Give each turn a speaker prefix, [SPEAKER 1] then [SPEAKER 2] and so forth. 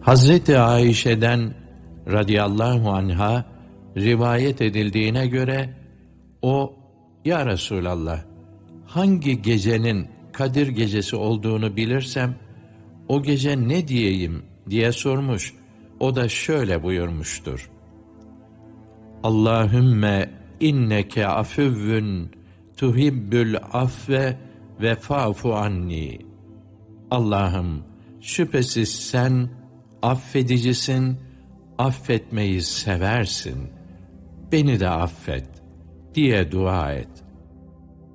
[SPEAKER 1] Hazreti Ayşe'den radıyallahu anha rivayet edildiğine göre o, "Ya Resulallah, hangi gecenin Kadir gecesi olduğunu bilirsem o gece ne diyeyim?" diye sormuş. O da şöyle buyurmuştur: "Allahümme inneke afüvvün tuhibbül afve ve fa'fu anni." Allah'ım, şüphesiz sen affedicisin, affetmeyi seversin. Beni de affet diye dua et.